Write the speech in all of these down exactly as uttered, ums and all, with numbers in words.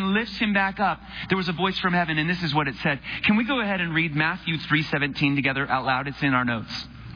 then lifts him back up, there was a voice from heaven, and this is what it said. Can we go ahead and read Matthew three seventeen together out loud? It's in our notes.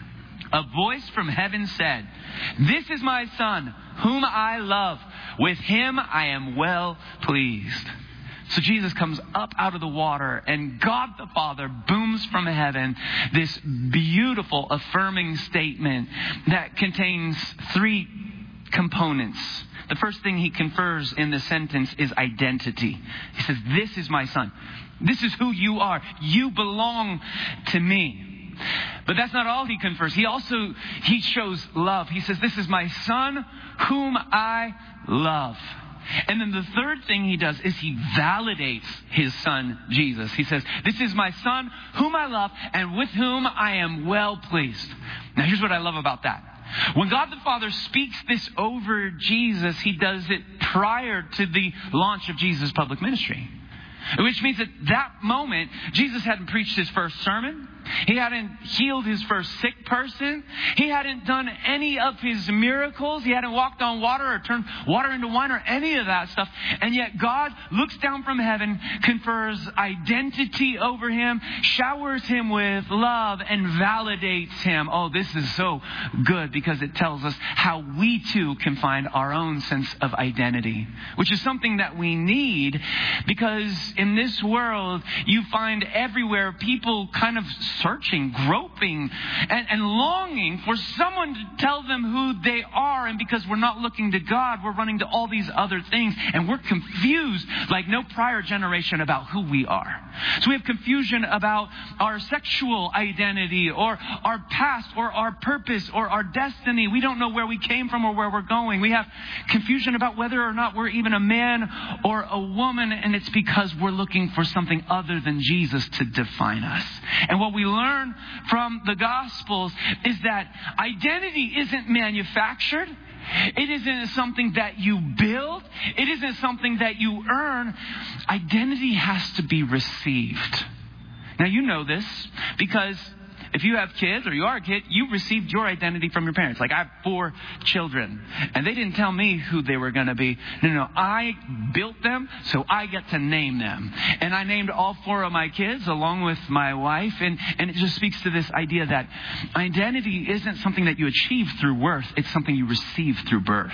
A voice from heaven said, "This is my son, whom I love. With him I am well pleased." So Jesus comes up out of the water, and God the Father booms from heaven this beautiful, affirming statement that contains three components. The first thing he confers in the sentence is identity. He says, "This is my son. This is who you are. You belong to me." But that's not all he confers. He also, he shows love. He says, "This is my son whom I love." And then the third thing he does is he validates his son, Jesus. He says, "This is my son whom I love and with whom I am well pleased." Now here's what I love about that. When God the Father speaks this over Jesus, he does it prior to the launch of Jesus' public ministry. Which means at that moment, Jesus hadn't preached his first sermon. He hadn't healed his first sick person. He hadn't done any of his miracles. He hadn't walked on water or turned water into wine or any of that stuff. And yet God looks down from heaven, confers identity over him, showers him with love, and validates him. Oh, this is so good because it tells us how we too can find our own sense of identity, which is something that we need because in this world you find everywhere people kind of searching, groping, and, and longing for someone to tell them who they are. And because we're not looking to God, we're running to all these other things. And we're confused like no prior generation about who we are. So we have confusion about our sexual identity or our past or our purpose or our destiny. We don't know where we came from or where we're going. We have confusion about whether or not we're even a man or a woman. And it's because we're looking for something other than Jesus to define us. And what we learn from the Gospels is that identity isn't manufactured. It isn't something that you build. It isn't something that you earn. Identity has to be received. Now you know this because if you have kids or you are a kid, you received your identity from your parents. Like I have four children and they didn't tell me who they were going to be. No, no, I built them so I get to name them. And I named all four of my kids along with my wife. And, and it just speaks to this idea that identity isn't something that you achieve through worth. It's something you receive through birth.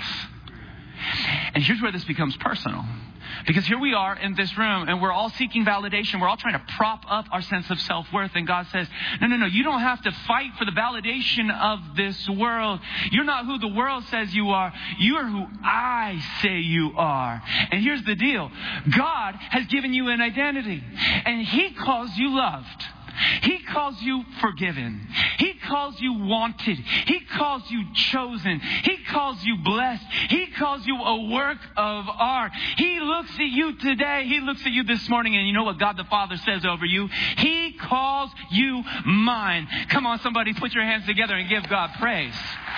And here's where this becomes personal. Because here we are in this room and we're all seeking validation. We're all trying to prop up our sense of self-worth. And God says, no, no, no, you don't have to fight for the validation of this world. You're not who the world says you are. You are who I say you are. And here's the deal. God has given you an identity and He calls you loved. He calls you forgiven. He calls you wanted. He calls you chosen. He calls you blessed. He calls you a work of art. He looks at you today. He looks at you this morning, and you know what God the Father says over you? He calls you mine. Come on, somebody, put your hands together and give God praise.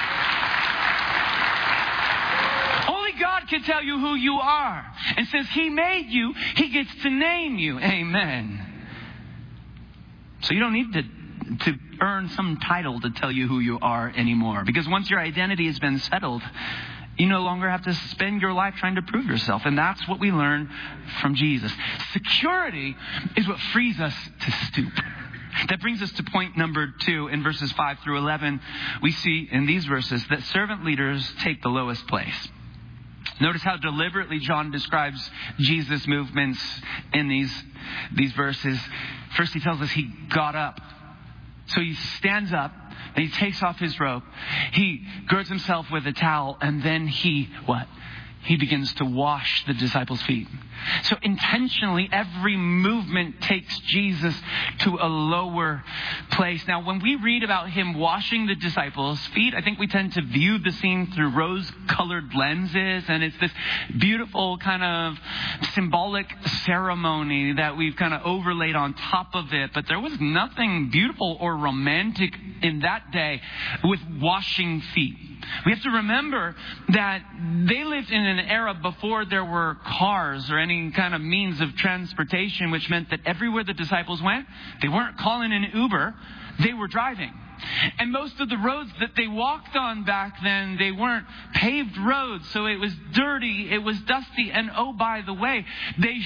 Only God can tell you who you are. And since He made you, He gets to name you. Amen. So you don't need to, to earn some title to tell you who you are anymore. Because once your identity has been settled, you no longer have to spend your life trying to prove yourself. And that's what we learn from Jesus. Security is what frees us to stoop. That brings us to point number two. In verses five through eleven, we see in these verses that servant leaders take the lowest place. Notice how deliberately John describes Jesus' movements in these, these verses. First, he tells us he got up. So he stands up and he takes off his robe. He girds himself with a towel and then he, what? He begins to wash the disciples' feet. So intentionally, every movement takes Jesus to a lower place. Now, when we read about him washing the disciples' feet, I think we tend to view the scene through rose-colored lenses. And it's this beautiful kind of symbolic ceremony that we've kind of overlaid on top of it. But there was nothing beautiful or romantic in that day with washing feet. We have to remember that they lived in an era before there were cars or any kind of means of transportation, which meant that everywhere the disciples went, they weren't calling an Uber, they were driving. And most of the roads that they walked on back then, they weren't paved roads, so it was dirty, it was dusty, and oh, by the way, they